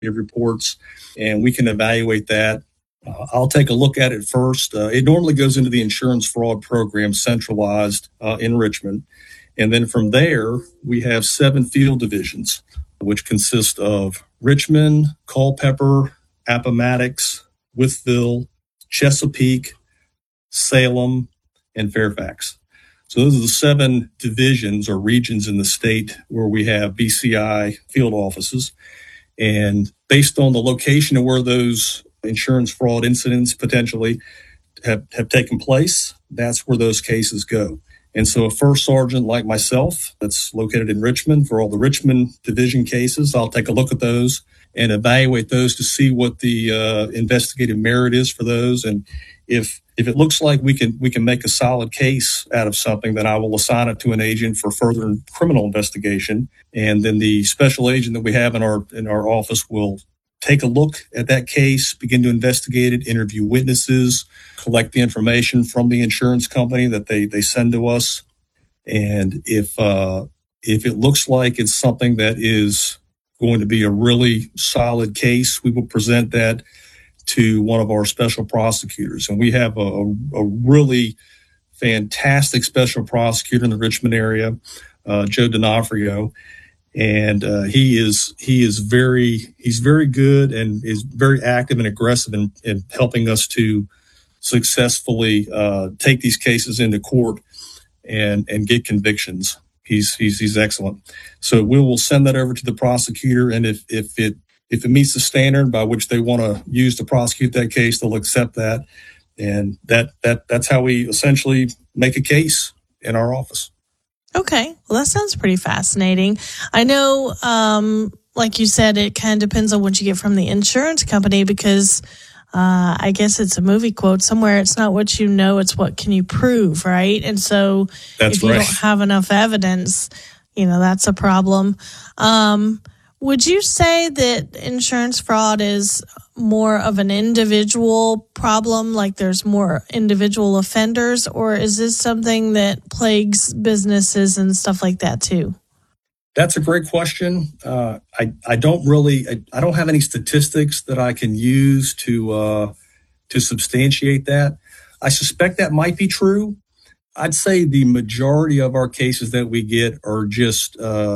reports, and we can evaluate that. I'll take a look at it first. It normally goes into the insurance fraud program centralized in Richmond. And then from there, we have 7 field divisions, which consist of Richmond, Culpeper, Appomattox, Wytheville, Chesapeake, Salem, and Fairfax. So those are the 7 divisions or regions in the state where we have BCI field offices. And based on the location of where those insurance fraud incidents potentially have taken place, that's where those cases go. And so a first sergeant like myself that's located in Richmond for all the Richmond division cases, I'll take a look at those and evaluate those to see what the investigative merit is for those. And if it looks like we can make a solid case out of something, then I will assign it to an agent for further criminal investigation. And then the special agent that we have in our office will take a look at that case, begin to investigate it, interview witnesses, collect the information from the insurance company that they send to us. And if it looks like it's something that is going to be a really solid case, we will present that to one of our special prosecutors. And we have a really fantastic special prosecutor in the Richmond area, Joe D'Onofrio. And he's very good and is very active and aggressive in helping us to successfully take these cases into court and get convictions. He's excellent. So we will send that over to the prosecutor, and if it meets the standard by which they want to use to prosecute that case, they'll accept that. And that's how we essentially make a case in our office. Okay. Well, that sounds pretty fascinating. I know, like you said, it kind of depends on what you get from the insurance company because I guess it's a movie quote somewhere. It's not what you know, it's what can you prove, right? And so if you don't have enough evidence, that's a problem. Would you say that insurance fraud is more of an individual problem, like there's more individual offenders, or is this something that plagues businesses and stuff like that too? That's a great question. I don't have any statistics that I can use to substantiate that. I suspect that might be true. I'd say the majority of our cases that we get are just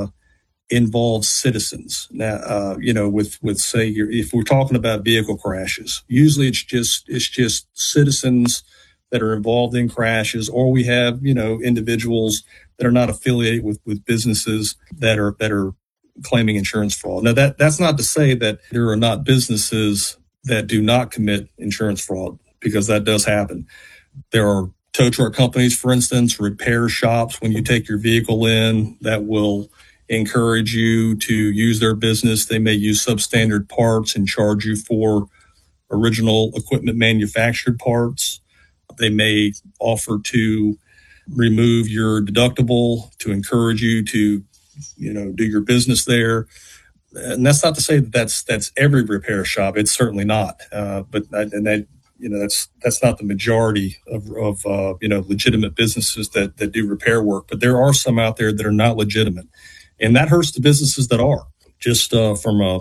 involve citizens. Now, with say if we're talking about vehicle crashes, usually it's just citizens that are involved in crashes, or we have individuals that are not affiliated with businesses that are claiming insurance fraud. Now that's not to say that there are not businesses that do not commit insurance fraud, because that does happen. There are tow truck companies, for instance, repair shops. When you take your vehicle in, that will encourage you to use their business. They may use substandard parts and charge you for original equipment manufactured parts. They may offer to remove your deductible to encourage you to, do your business there. And that's not to say that that's every repair shop. It's certainly not. But that's not the majority of legitimate businesses that do repair work. But there are some out there that are not legitimate. And that hurts the businesses that are, just from a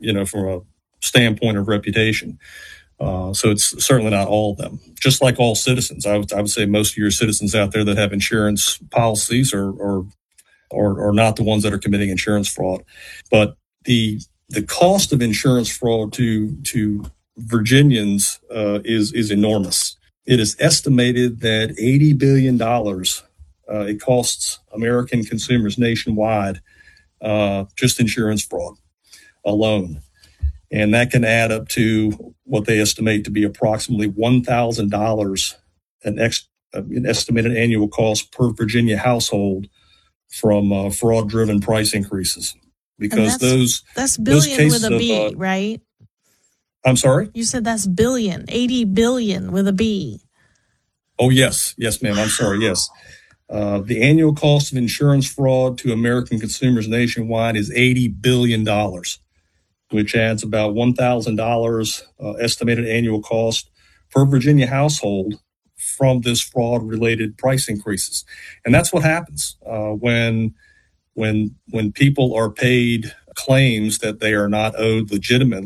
standpoint of reputation. So it's certainly not all of them. Just like all citizens, I would say most of your citizens out there that have insurance policies are not the ones that are committing insurance fraud. But the cost of insurance fraud to Virginians is enormous. It is estimated that $80 billion it costs American consumers nationwide just insurance fraud alone. And that can add up to what they estimate to be approximately $1,000 an estimated annual cost per Virginia household from fraud-driven price increases. Because that's billion with a B, right? I'm sorry? You said that's billion, 80 billion with a B. Oh, yes. Yes, ma'am. I'm sorry. Yes. The annual cost of insurance fraud to American consumers nationwide is $80 billion, which adds about $1,000 estimated annual cost per Virginia household from this fraud-related price increases. And that's what happens when people are paid claims that they are not owed legitimately.